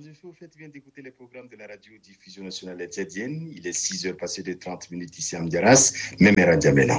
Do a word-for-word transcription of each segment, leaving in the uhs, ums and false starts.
je vous faites bien d'écouter les programmes de la radio-diffusion nationale tchadienne. Il est six heures passées de trente minutes ici à Mdiaras, Memera Djamena.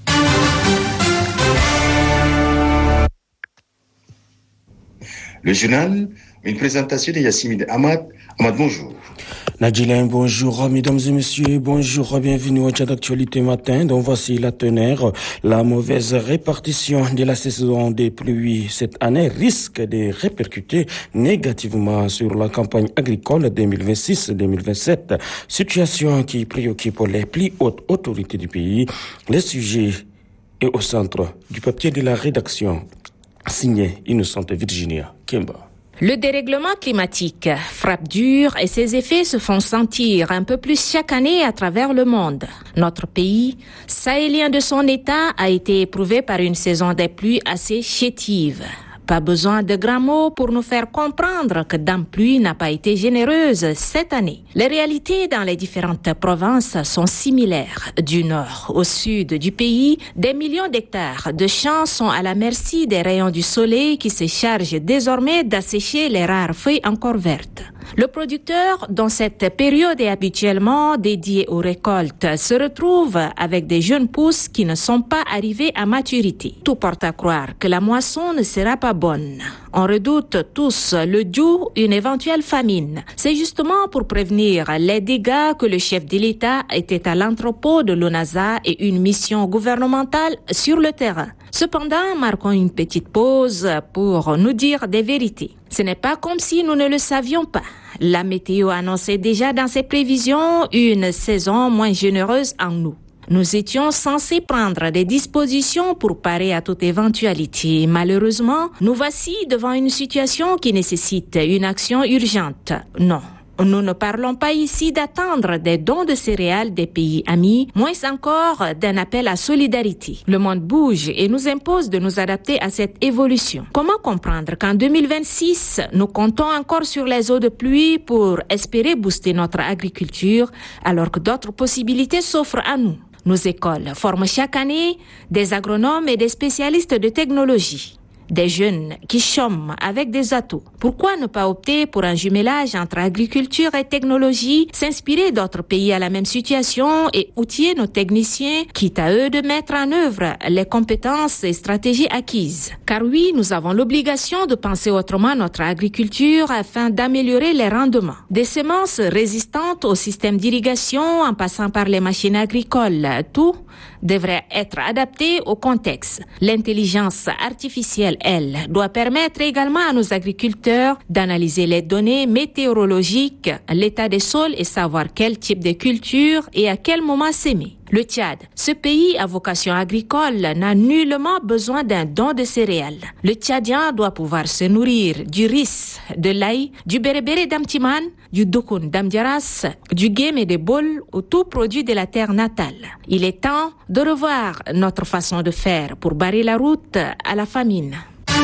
Le journal, une présentation de Yassimine Ahmad. Ahmad, bonjour. Nadjilin, bonjour, mesdames et messieurs, bonjour, bienvenue au Tchad d'actualité matin, dont voici la teneur. La mauvaise répartition de la saison des pluies cette année risque de répercuter négativement sur la campagne agricole deux mille vingt-six deux mille vingt-sept, situation qui préoccupe les plus hautes autorités du pays. Le sujet est au centre du papier de la rédaction, signé Innocente Virginia Kemba. Le dérèglement climatique frappe dur et ses effets se font sentir un peu plus chaque année à travers le monde. Notre pays, sahélien de son état, a été éprouvé par une saison des pluies assez chétive. Pas besoin de grands mots pour nous faire comprendre que Dame Pluie n'a pas été généreuse cette année. Les réalités dans les différentes provinces sont similaires. Du nord au sud du pays, des millions d'hectares de champs sont à la merci des rayons du soleil qui se chargent désormais d'assécher les rares feuilles encore vertes. Le producteur, dont cette période est habituellement dédiée aux récoltes, se retrouve avec des jeunes pousses qui ne sont pas arrivées à maturité. Tout porte à croire que la moisson ne sera pas bonne. On redoute tous le dû, une éventuelle famine. C'est justement pour prévenir les dégâts que le chef de l'État était à l'entrepôt de l'ONASA et une mission gouvernementale sur le terrain. Cependant, marquons une petite pause pour nous dire des vérités. Ce n'est pas comme si nous ne le savions pas. La météo annonçait déjà dans ses prévisions une saison moins généreuse en nous. Nous étions censés prendre des dispositions pour parer à toute éventualité. Malheureusement, nous voici devant une situation qui nécessite une action urgente. Non. Nous ne parlons pas ici d'attendre des dons de céréales des pays amis, moins encore d'un appel à solidarité. Le monde bouge et nous impose de nous adapter à cette évolution. Comment comprendre qu'en deux mille vingt-six, nous comptons encore sur les eaux de pluie pour espérer booster notre agriculture, alors que d'autres possibilités s'offrent à nous? Nos écoles forment chaque année des agronomes et des spécialistes de technologie. Des jeunes qui chôment avec des atouts. Pourquoi ne pas opter pour un jumelage entre agriculture et technologie, s'inspirer d'autres pays à la même situation et outiller nos techniciens, quitte à eux de mettre en œuvre les compétences et stratégies acquises. Car oui, nous avons l'obligation de penser autrement notre agriculture afin d'améliorer les rendements. Des semences résistantes au système d'irrigation en passant par les machines agricoles, tout devrait être adapté au contexte. L'intelligence artificielle, elle, doit permettre également à nos agriculteurs d'analyser les données météorologiques, l'état des sols et savoir quel type de culture et à quel moment s'aimer. Le Tchad, ce pays à vocation agricole, n'a nullement besoin d'un don de céréales. Le Tchadien doit pouvoir se nourrir du riz, de l'ail, du berbere d'Amtiman, du doukoun d'Amdiaras, du guém et des boules ou tout produit de la terre natale. Il est temps de revoir notre façon de faire pour barrer la route à la famine.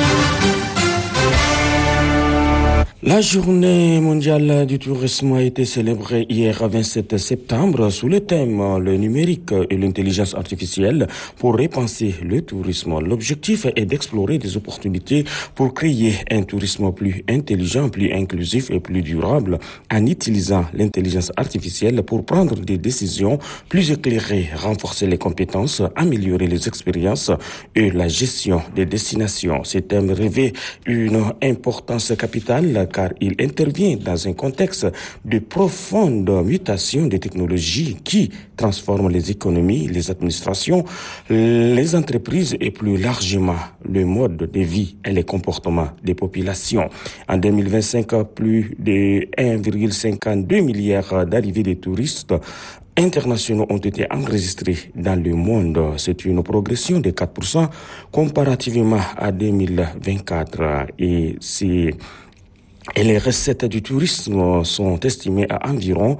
La journée mondiale du tourisme a été célébrée hier vingt-sept septembre sous le thème « Le numérique et l'intelligence artificielle pour repenser le tourisme ». L'objectif est d'explorer des opportunités pour créer un tourisme plus intelligent, plus inclusif et plus durable en utilisant l'intelligence artificielle pour prendre des décisions plus éclairées, renforcer les compétences, améliorer les expériences et la gestion des destinations. Ce thème revêt une importance capitale car il intervient dans un contexte de profonde mutation des technologies qui transforment les économies, les administrations, les entreprises et plus largement le mode de vie et les comportements des populations. En deux mille vingt-cinq, plus de un virgule cinquante-deux milliard d'arrivées de touristes internationaux ont été enregistrés dans le monde. C'est une progression de quatre pour cent comparativement à deux mille vingt-quatre et c'est Et les recettes du tourisme sont estimées à environ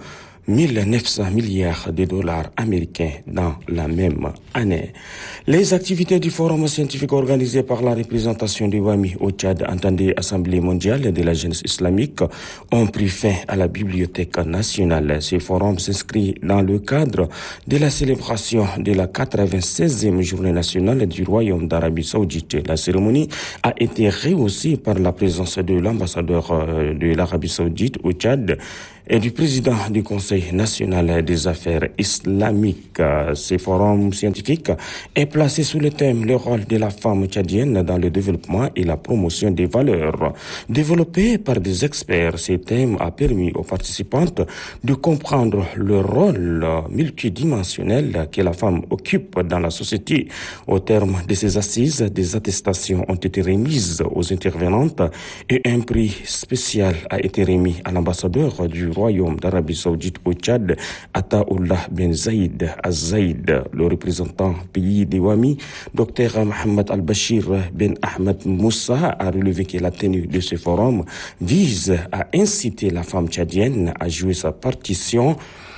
mille neuf cents milliards de dollars américains dans la même année. Les activités du forum scientifique organisé par la représentation du WAMI au Tchad, entendue Assemblée mondiale de la jeunesse islamique, ont pris fin à la Bibliothèque nationale. Ce forum s'inscrit dans le cadre de la célébration de la quatre-vingt-seizième journée nationale du Royaume d'Arabie Saoudite. La cérémonie a été rehaussée par la présence de l'ambassadeur de l'Arabie Saoudite au Tchad et du président du Conseil national des affaires islamiques. Ce forum scientifique est placé sous le thème « Le rôle de la femme tchadienne dans le développement et la promotion des valeurs ». Développé par des experts, ce thème a permis aux participantes de comprendre le rôle multidimensionnel que la femme occupe dans la société. Au terme de ces assises, des attestations ont été remises aux intervenantes et un prix spécial a été remis à l'ambassadeur du Royaume d'Arabie Saoudite au Tchad, Ataullah Ben Zaïd Az-Zaïd. Le représentant pays des WAMI, Dr Mohamed Al-Bashir Ben Ahmed Moussa, a relevé que la tenue de ce forum vise à inciter la femme tchadienne à jouer sa partition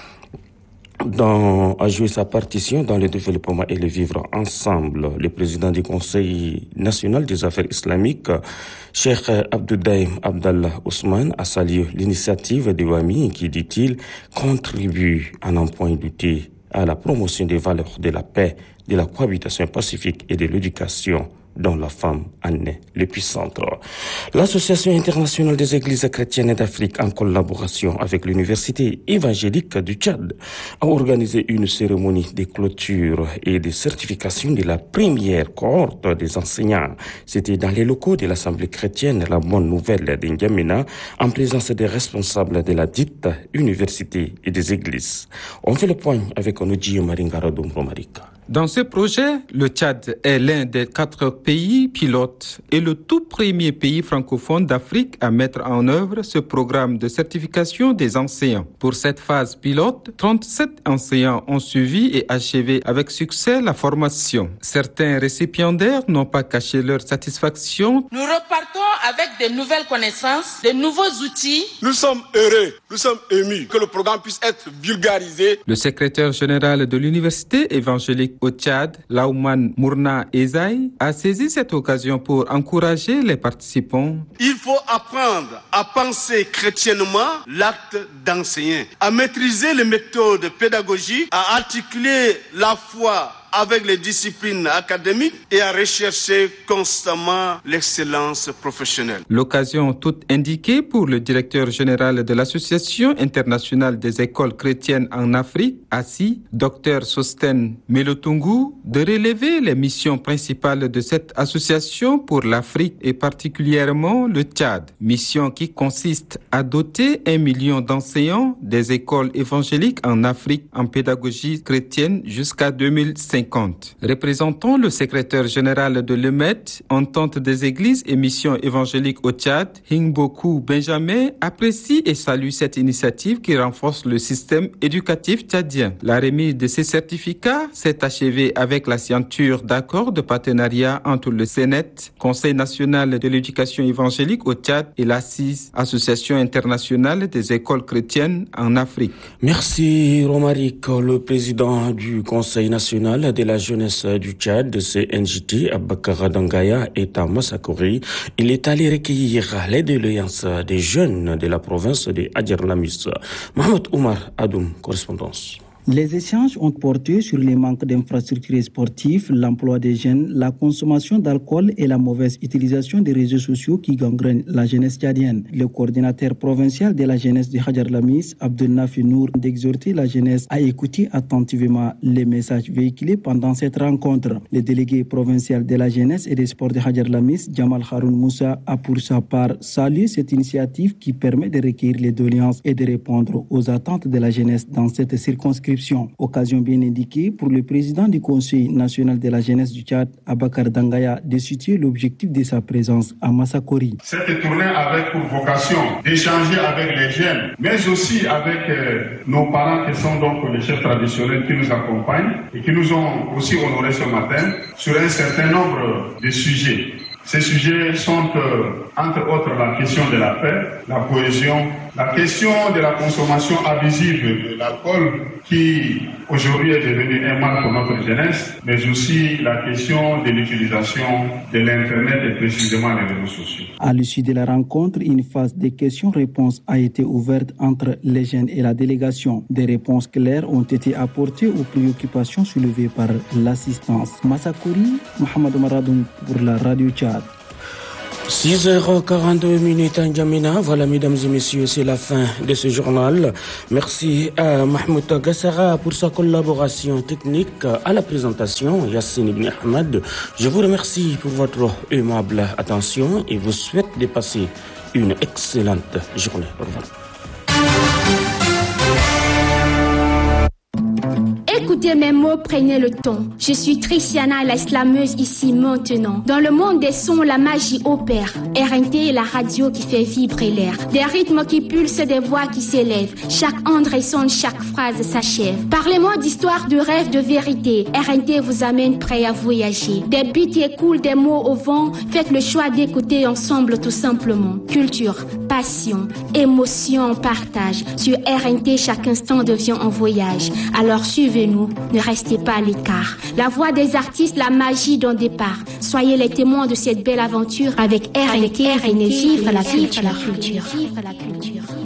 Dans, à jouer sa partition dans le développement et le vivre ensemble. Le président du Conseil national des affaires islamiques, Cheikh Abdoudaïm Abdallah Ousmane, a salué l'initiative de WAMI qui, dit-il, contribue à n'en point douter à la promotion des valeurs de la paix, de la cohabitation pacifique et de l'éducation dont la femme en est l'épicentre. L'Association internationale des églises chrétiennes d'Afrique, en collaboration avec l'Université évangélique du Tchad, a organisé une cérémonie de clôture et de certification de la première cohorte des enseignants. C'était dans les locaux de l'Assemblée chrétienne La Bonne Nouvelle de N'Djamena, en présence des responsables de la dite université et des églises. On fait le point avec Onodji Maringara Domromarika. Dans ce projet, le Tchad est l'un des quatre pays pilotes et le tout premier pays francophone d'Afrique à mettre en œuvre ce programme de certification des enseignants. Pour cette phase pilote, trente-sept enseignants ont suivi et achevé avec succès la formation. Certains récipiendaires n'ont pas caché leur satisfaction. Nous repartons avec de nouvelles connaissances, de nouveaux outils. Nous sommes heureux, nous sommes émus que le programme puisse être vulgarisé. Le secrétaire général de l'Université évangélique au Tchad, Laouman Mourna Ezaï, a saisi cette occasion pour encourager les participants. Il faut apprendre à penser chrétiennement l'acte d'enseigner, à maîtriser les méthodes pédagogiques, à articuler la foi avec les disciplines académiques et à rechercher constamment l'excellence professionnelle. L'occasion toute indiquée pour le directeur général de l'Association internationale des écoles chrétiennes en Afrique, A C I, Dr Sosten Melotungu, de relever les missions principales de cette association pour l'Afrique et particulièrement le Tchad. Mission qui consiste à doter un million d'enseignants des écoles évangéliques en Afrique en pédagogie chrétienne jusqu'à deux mille cinquante. Représentant le secrétaire général de l'E M E T, Entente des églises et missions évangéliques au Tchad, Hingboku Benjamin, apprécie et salue cette initiative qui renforce le système éducatif tchadien. La remise de ces certificats s'est achevée avec la signature d'accords de partenariat entre le C N E T, Conseil national de l'éducation évangélique au Tchad, et l'A C I S, Association internationale des écoles chrétiennes en Afrique. Merci Romaric. Le président du Conseil national de la jeunesse du Tchad, C N J T, Abakar Dangaya, est à Massakori. Il est allé recueillir les doléances des jeunes de la province de Adjerlamis. Mohamed Oumar Adoum, correspondance. Les échanges ont porté sur les manques d'infrastructures sportives, l'emploi des jeunes, la consommation d'alcool et la mauvaise utilisation des réseaux sociaux qui gangrènent la jeunesse tchadienne. Le coordinateur provincial de la jeunesse de Hadjarlamis, Abdelnafi Nour, d'exhorter la jeunesse à écouter attentivement les messages véhiculés pendant cette rencontre. Le délégué provincial de la jeunesse et des sports de Hadjarlamis, Jamal Haroun Moussa, a pour sa part salué cette initiative qui permet de recueillir les doléances et de répondre aux attentes de la jeunesse dans cette circonscription. Occasion bien indiquée pour le président du Conseil national de la jeunesse du Tchad, Abakar Dangaya, de situer l'objectif de sa présence à Massakori. Cette tournée avait pour vocation d'échanger avec les jeunes, mais aussi avec euh, nos parents qui sont donc les chefs traditionnels qui nous accompagnent et qui nous ont aussi honorés ce matin sur un certain nombre de sujets. Ces sujets sont, euh, entre autres, la question de la paix, la cohésion, la question de la consommation abusive de l'alcool qui aujourd'hui est devenu un mal pour notre jeunesse, mais aussi la question de l'utilisation de l'Internet et précisément les réseaux sociaux. À l'issue de la rencontre, une phase de questions-réponses a été ouverte entre les jeunes et la délégation. Des réponses claires ont été apportées aux préoccupations soulevées par l'assistance. Massakouri, Mohamed Maradoun pour la radio Tchad. six heures quarante-deux minutes à N'Djamena. Voilà, mesdames et messieurs, c'est la fin de ce journal. Merci à Mahmoud Gassara pour sa collaboration technique. À la présentation, Yassine Ibn Ahmed. Je vous remercie pour votre aimable attention et vous souhaite de passer une excellente journée. Au revoir. Écoutez mes mots, prenez le ton. Je suis Tristiana, la slameuse ici maintenant. Dans le monde des sons, la magie opère. R N T est la radio qui fait vibrer l'air. Des rythmes qui pulsent, des voix qui s'élèvent. Chaque onde résonne, chaque phrase s'achève. Parlez-moi d'histoire, de rêve, de vérité. R N T vous amène prêt à voyager. Des beats écoulent, des mots au vent. Faites le choix d'écouter ensemble tout simplement. Culture, passion, émotion, partage. Sur R N T, chaque instant devient un voyage. Alors suivez-nous, ne restez pas à l'écart. La voix des artistes, la magie d'un départ. Soyez les témoins de cette belle aventure avec R N T, R N T, vivre la culture.